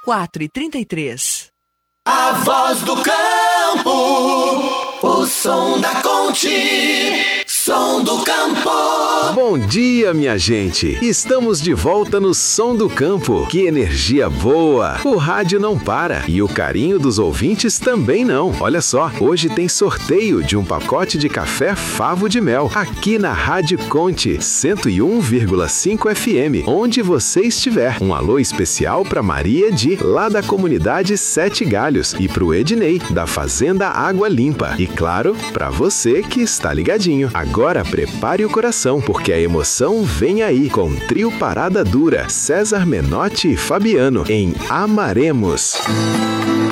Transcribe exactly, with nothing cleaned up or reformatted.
quatro e trinta e três. A voz do campo, o som da Conte, som do campo. Bom dia, minha gente. Estamos de volta no Som do Campo. Que energia boa. O rádio não para e o carinho dos ouvintes também não. Olha só, hoje tem sorteio de um pacote de café Favo de Mel aqui na Rádio Conte cento e um vírgula cinco F M, onde você estiver. Um alô especial para Maria Di, lá da comunidade Sete Galhos, e pro Ednei, da Fazenda Água Limpa. E claro, para você que está ligadinho. Agora prepare o coração, porque a emoção vem aí com Trio Parada Dura, César Menotti e Fabiano em Amaremos.